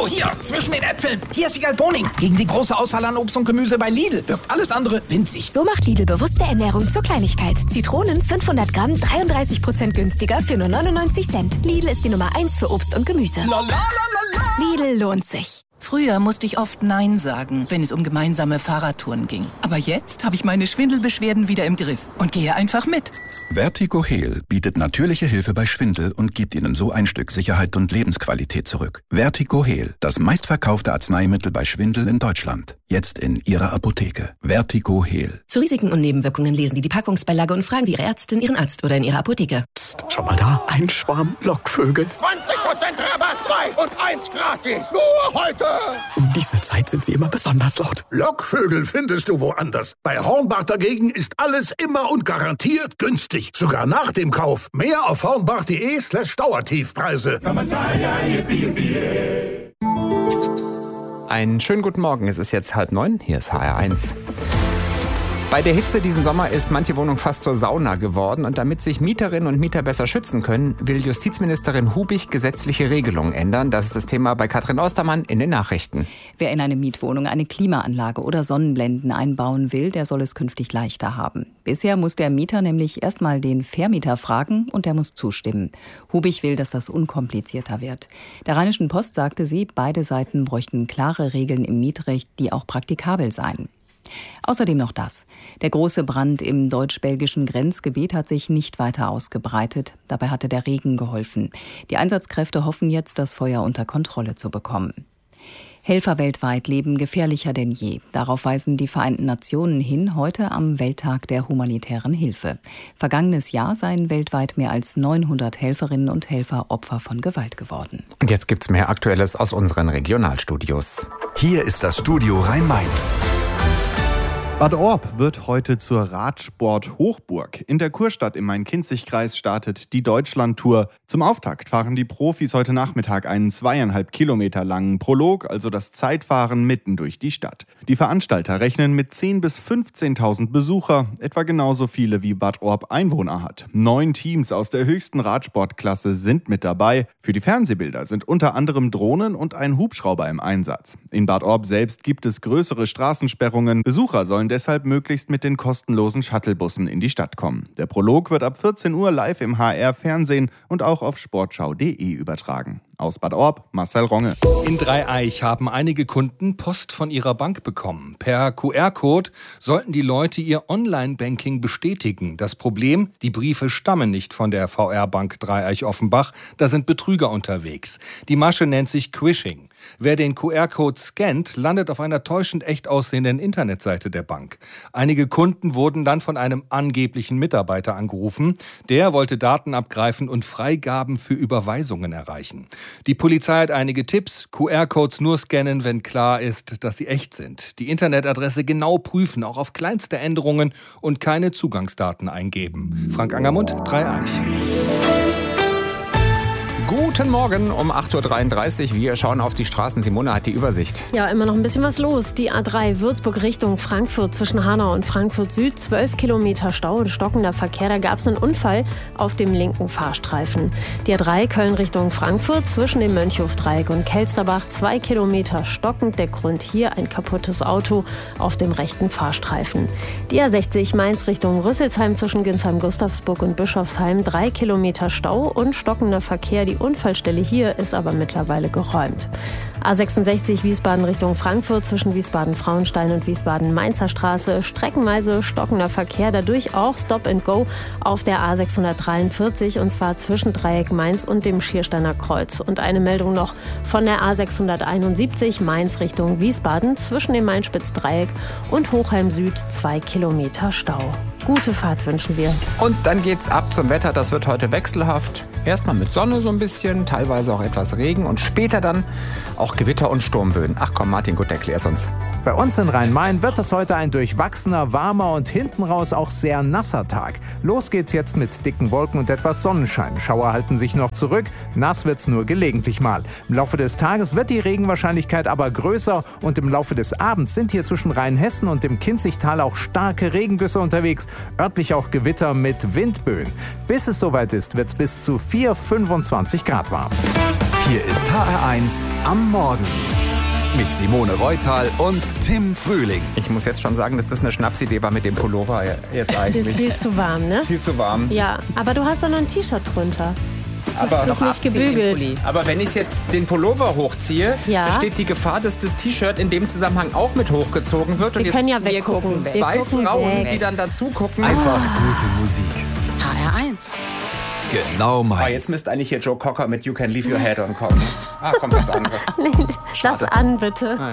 Oh, hier, zwischen den Äpfeln. Hier ist Wiegald Boning. Gegen die große Auswahl an Obst und Gemüse bei Lidl wirkt alles andere winzig. So macht Lidl bewusste Ernährung zur Kleinigkeit. Zitronen 500 Gramm, 33% günstiger für nur 99 Cent. Lidl ist die Nummer 1 für Obst und Gemüse. Lidl lohnt sich. Früher musste ich oft Nein sagen, wenn es um gemeinsame Fahrradtouren ging. Aber jetzt habe ich meine Schwindelbeschwerden wieder im Griff und gehe einfach mit. Vertigo Heal bietet natürliche Hilfe bei Schwindel und gibt Ihnen so ein Stück Sicherheit und Lebensqualität zurück. Vertigo Heal, das meistverkaufte Arzneimittel bei Schwindel in Deutschland. Jetzt in Ihrer Apotheke. Vertigo Heal. Zu Risiken und Nebenwirkungen lesen Sie die Packungsbeilage und fragen Sie Ihre Ärztin, Ihren Arzt oder in Ihrer Apotheke. Psst, schau mal da, ein Schwarm Lockvögel. 20% Rabatt, 2 und 1 gratis. Nur heute. Um diese Zeit sind sie immer besonders laut. Lockvögel findest du woanders. Bei Hornbach dagegen ist alles immer und garantiert günstig. Sogar nach dem Kauf. Mehr auf hornbach.de/Dauertiefpreise. Einen schönen guten Morgen, es ist jetzt 8:30, hier ist HR1. Bei der Hitze diesen Sommer ist manche Wohnung fast zur Sauna geworden und damit sich Mieterinnen und Mieter besser schützen können, will Justizministerin Hubig gesetzliche Regelungen ändern. Das ist das Thema bei Katrin Ostermann in den Nachrichten. Wer in eine Mietwohnung eine Klimaanlage oder Sonnenblenden einbauen will, der soll es künftig leichter haben. Bisher muss der Mieter nämlich erstmal den Vermieter fragen und der muss zustimmen. Hubig will, dass das unkomplizierter wird. Der Rheinischen Post sagte sie, beide Seiten bräuchten klare Regeln im Mietrecht, die auch praktikabel seien. Außerdem noch das. Der große Brand im deutsch-belgischen Grenzgebiet hat sich nicht weiter ausgebreitet. Dabei hatte der Regen geholfen. Die Einsatzkräfte hoffen jetzt, das Feuer unter Kontrolle zu bekommen. Helfer weltweit leben gefährlicher denn je. Darauf weisen die Vereinten Nationen hin, heute am Welttag der humanitären Hilfe. Vergangenes Jahr seien weltweit mehr als 900 Helferinnen und Helfer Opfer von Gewalt geworden. Und jetzt gibt's mehr Aktuelles aus unseren Regionalstudios. Hier ist das Studio Rhein-Main. Bad Orb wird heute zur Radsport-Hochburg. In der Kurstadt im Main-Kinzig-Kreis startet die Deutschland-Tour. Zum Auftakt fahren die Profis heute Nachmittag einen 2,5 Kilometer langen Prolog, also das Zeitfahren mitten durch die Stadt. Die Veranstalter rechnen mit 10.000 bis 15.000 Besucher, etwa genauso viele wie Bad Orb Einwohner hat. 9 Teams aus der höchsten Radsportklasse sind mit dabei. Für die Fernsehbilder sind unter anderem Drohnen und ein Hubschrauber im Einsatz. In Bad Orb selbst gibt es größere Straßensperrungen. Besucher sollen deshalb möglichst mit den kostenlosen Shuttlebussen in die Stadt kommen. Der Prolog wird ab 14 Uhr live im HR-Fernsehen und auch auf sportschau.de übertragen. Aus Bad Orb, Marcel Ronge. In Dreieich haben einige Kunden Post von ihrer Bank bekommen. Per QR-Code sollten die Leute ihr Online-Banking bestätigen. Das Problem, die Briefe stammen nicht von der VR-Bank Dreieich-Offenbach. Da sind Betrüger unterwegs. Die Masche nennt sich Quishing. Wer den QR-Code scannt, landet auf einer täuschend echt aussehenden Internetseite der Bank. Einige Kunden wurden dann von einem angeblichen Mitarbeiter angerufen. Der wollte Daten abgreifen und Freigaben für Überweisungen erreichen. Die Polizei hat einige Tipps. QR-Codes nur scannen, wenn klar ist, dass sie echt sind. Die Internetadresse genau prüfen, auch auf kleinste Änderungen und keine Zugangsdaten eingeben. Frank Angermund, Dreieich. Guten Morgen um 8:33 Uhr. Wir schauen auf die Straßen. Simone hat die Übersicht. Ja, immer noch ein bisschen was los. Die A3 Würzburg Richtung Frankfurt zwischen Hanau und Frankfurt Süd. 12 Kilometer Stau und stockender Verkehr. Da gab es einen Unfall auf dem linken Fahrstreifen. Die A3 Köln Richtung Frankfurt zwischen dem Mönchhofdreieck und Kelsterbach. 2 Kilometer stockend. Der Grund hier ein kaputtes Auto auf dem rechten Fahrstreifen. Die A60 Mainz Richtung Rüsselsheim zwischen Ginsheim-Gustavsburg und Bischofsheim. 3 Kilometer Stau und stockender Verkehr. Die Unfallstelle hier ist aber mittlerweile geräumt. A66 Wiesbaden Richtung Frankfurt zwischen Wiesbaden-Frauenstein und Wiesbaden-Mainzer Straße. Streckenweise stockender Verkehr, dadurch auch Stop and Go auf der A643 und zwar zwischen Dreieck Mainz und dem Schiersteiner Kreuz. Und eine Meldung noch von der A671 Mainz Richtung Wiesbaden zwischen dem Main-Spitz-Dreieck und Hochheim Süd 2 Kilometer Stau. Gute Fahrt wünschen wir. Und dann geht's ab zum Wetter. Das wird heute wechselhaft. Erstmal mit Sonne so ein bisschen, teilweise auch etwas Regen und später dann auch Gewitter und Sturmböen. Ach komm, Martin, gut, erklär's uns. Bei uns in Rhein-Main wird es heute ein durchwachsener, warmer und hinten raus auch sehr nasser Tag. Los geht's jetzt mit dicken Wolken und etwas Sonnenschein. Schauer halten sich noch zurück, nass wird's nur gelegentlich mal. Im Laufe des Tages wird die Regenwahrscheinlichkeit aber größer und im Laufe des Abends sind hier zwischen Rheinhessen und dem Kinzigtal auch starke Regengüsse unterwegs, örtlich auch Gewitter mit Windböen. Bis es soweit ist, wird's bis zu 25 Grad warm. Hier ist HR1 am Morgen. Mit Simone Reutal und Tim Frühling. Ich muss jetzt schon sagen, dass das eine Schnapsidee war mit dem Pullover jetzt eigentlich. Das ist viel zu warm, ne? Ist viel zu warm. Ja, aber du hast doch noch ein T-Shirt drunter. Das ist nicht gebügelt. Aber wenn ich jetzt den Pullover hochziehe, besteht die Gefahr, dass das T-Shirt in dem Zusammenhang auch mit hochgezogen wird. Wir können ja weggucken. Zwei Frauen, die dann dazu gucken. Einfach gute Musik. HR1. Genau meins. Jetzt müsste eigentlich hier Joe Cocker mit You Can Leave Your Head On kommen. Kommt was anderes. Lass an, bitte.